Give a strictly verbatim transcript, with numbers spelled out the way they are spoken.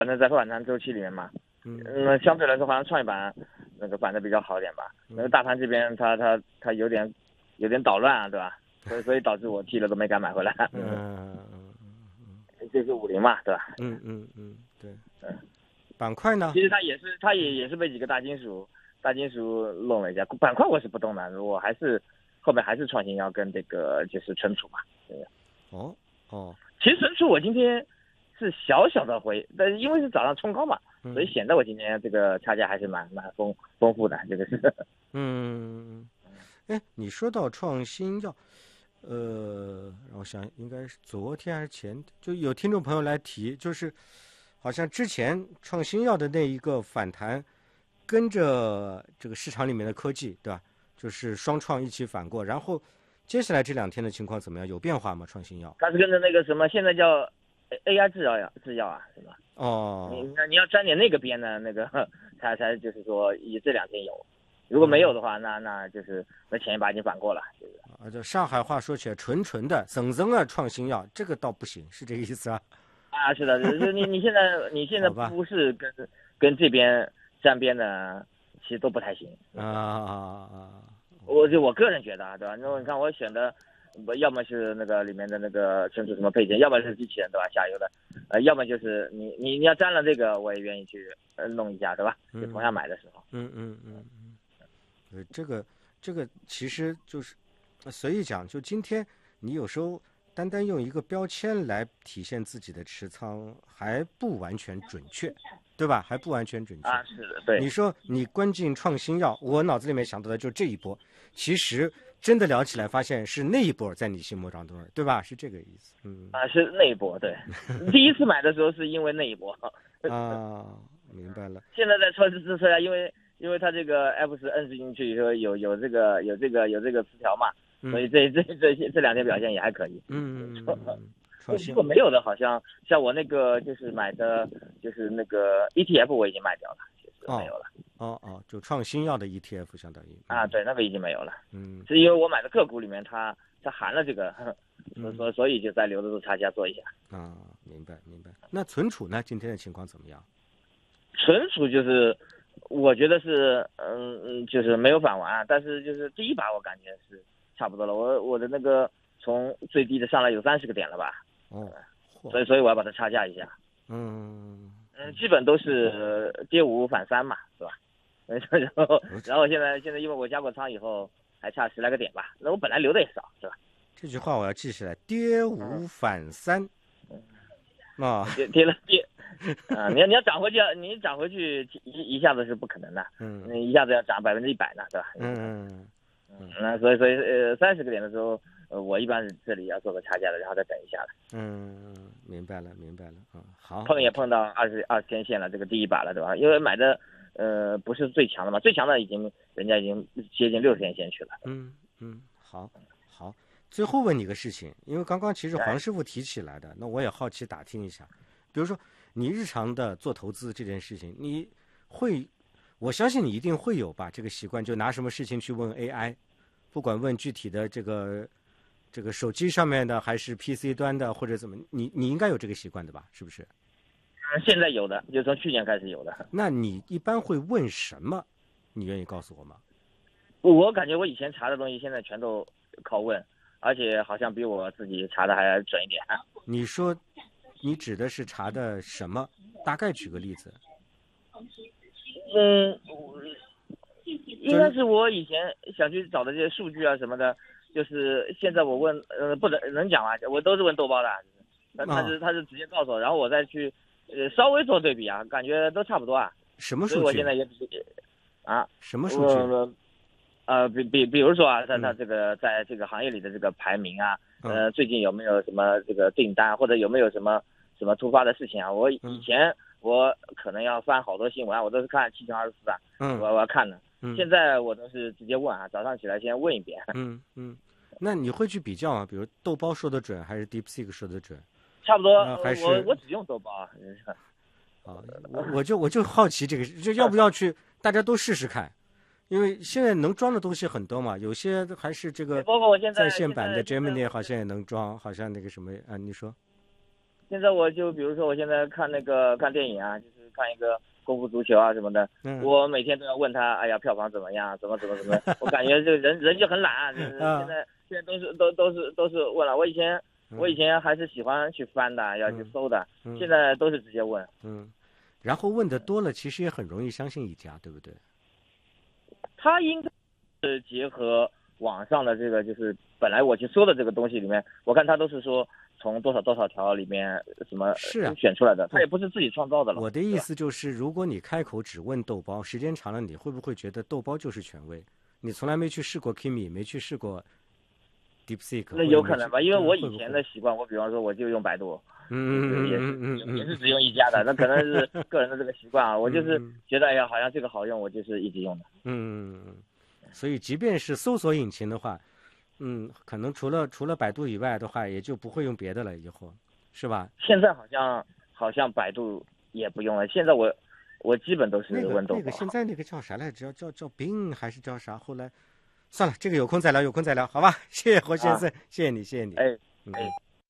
反正在反弹周期里面嘛， 嗯嗯，相对来说好像创业板那个反的比较好一点吧。那个大盘这边它它它有点有点捣乱啊，对吧？所以所以导致我踢了都没敢买回来。 嗯嗯嗯，这是五零嘛，对吧？ 嗯嗯嗯，对。板块呢？ 其实它也是它也也是被几个大金属大金属弄了一下。板块我是不动的，我还是后面还是创新药跟这个就是存储嘛。对。 哦哦， 其实存储我今天是小小的回，但因为是早上冲高嘛，所以显得我今天这个差价还是蛮蛮丰丰富的，这个是。 嗯，哎，你说到创新药，呃，让我想，应该是昨天还是前，就有听众朋友来提，就是好像之前创新药的那一个反弹，跟着这个市场里面的科技，对吧？就是双创一起反过，然后接下来这两天的情况怎么样？有变化吗？创新药？ 它是跟着那个什么，现在叫 A I 制药呀，制药啊，是吧？ 哦， 你那你要沾点那个边的那个，才才就是说，以这两天有，如果没有的话，那那就是那前一把已经反过了，就是。 啊，就上海话说起来，纯纯的、生生的创新药，这个倒不行，是这个意思啊？ 啊，是的，就是你你现在你现在不是跟跟这边沾边的，其实都不太行啊啊啊！ 我就我个人觉得啊，对吧？那你看我选的，要么是那个里面的那个存储什么配件，要么是机器人，对吧？下游的，呃，要么就是你你你要沾了这个，我也愿意去呃弄一下，对吧？就同样买的时候。 嗯嗯嗯嗯，对，这个这个其实就是随意讲，就今天你有时候单单用一个标签来体现自己的持仓还不完全准确，对吧？还不完全准确啊，是的，对。 你说你关进创新药，我脑子里面想到的就这一波，其实真的聊起来发现是那一波在你心目当中，对吧？是这个意思。嗯啊，是那一波，对。第一次买的时候是因为那一波。 啊，明白了。 现在在测试测呀，因为因为它这个 F 十摁进去以后有有这个有这个有这个词条嘛，所以这这这些这两天表现也还可以。 嗯嗯嗯。 如果没有的，好像像我那个就是买的，就是那个 E T F 我已经卖掉了，就是没有了。 哦哦，就创新药的 E T F 相当于。 啊，对，那个已经没有了。 嗯， 是因为我买的个股里面它它含了这个，所所所以就在留得住差价做一下。 啊，明白明白。那存储呢？今天的情况怎么样？ 存储就是我觉得是嗯嗯，就是没有反完，但是就是第一把我感觉是差不多了。我我的那个从最低的上来有三十个点了吧？ 哦， 所以所以我要把它差价一下。 嗯嗯，基本都是跌五反三嘛，是吧？然后然后现在现在因为我加过仓以后还差十来个点吧，那我本来留的也少，是吧？ 这句话我要记下来，跌五反三。啊， 跌跌了跌啊！你要你要涨回去，你涨回去一一下子是不可能的。 嗯， 你一下子要涨百分之一百呢，对吧？ 嗯嗯，那所以所以呃三十个点的时候，呃我一般是这里要做个差价的，然后再等一下的。 嗯，明白了明白了啊，好。 碰也碰到二十二十天线了，这个第一把了，对吧？因为买的呃不是最强的嘛，最强的已经人家已经接近六十天线去了。 嗯嗯，好好。最后问你个事情，因为刚刚其实黄师傅提起来的，那我也好奇打听一下。比如说你日常的做投资这件事情，你会，我相信你一定会有吧，这个习惯，就拿什么事情去问 A I， 不管问具体的这个这个手机上面的，还是 P C 端的，或者怎么，你你应该有这个习惯的吧？是不是？ 嗯，现在有的，就从去年开始有的。 那你一般会问什么？你愿意告诉我吗？ 我感觉我以前查的东西，现在全都靠问。而且好像比我自己查的还准一点。 你说，你指的是查的什么？大概举个例子。 嗯，应该是我以前想去找的这些数据啊什么的，就是现在我问，呃，不能能讲啊，我都是问豆包的，他他是他是直接告诉我，然后我再去呃稍微做对比啊，感觉都差不多啊。 什么数据？ 所以我现在也啊， 什么数据？ 呃呃，比比比如说啊，在他这个在这个行业里的这个排名啊，呃，最近有没有什么这个订单，或者有没有什么什么突发的事情啊？我以前我可能要翻好多新闻啊，我都是看七乘二十四啊， 嗯， 我我要看的。 嗯， 现在我都是直接问啊，早上起来先问一遍。 嗯嗯，那你会去比较啊？比如豆包说的准，还是 DeepSeek 说的准？ 差不多， 呃、还是我我只用豆包啊。 啊，我我就我就好奇这个，就要不要去大家都试试看。因为现在能装的东西很多嘛，有些还是这个包括我现在在线版的 Gemini 好像也能装，好像那个什么啊，你说？ 现在我就比如说我现在看那个看电影啊，就是看一个功夫足球啊什么的， 嗯、 我每天都要问他，哎呀票房怎么样，怎么怎么怎么，我感觉这个人人就很懒啊，就是现在现在都是都都是都是问了。我以前我以前还是喜欢去翻的，要去搜的， 嗯、 现在都是直接问。 嗯，然后问的多了，其实也很容易相信一家，对不对？ 他应该是结合网上的这个，就是本来我去搜的这个东西里面，我看他都是说从多少多少条里面什么是啊选出来的，他也不是自己创造的了。 我的意思就是，如果你开口只问豆包，时间长了，你会不会觉得豆包就是权威？你从来没去试过 Kimi， 没去试过 DeepSeek， 那有可能吧？因为我以前的习惯，我比方说我就用百度， 嗯， 也是也是只用一家的，那可能是个人的这个习惯啊。我就是觉得哎呀，好像这个好用，我就是一直用的。 嗯，所以即便是搜索引擎的话，嗯，可能除了除了百度以外的话，也就不会用别的了，以后是吧？ 现在好像好像百度也不用了，现在我我基本都是问豆包。 那个那个现在那个叫啥来着？叫叫 Bing 还是叫啥？后来算了，这个有空再聊，有空再聊，好吧？谢谢侯先生，啊、谢谢你，谢谢你。 哎，哎。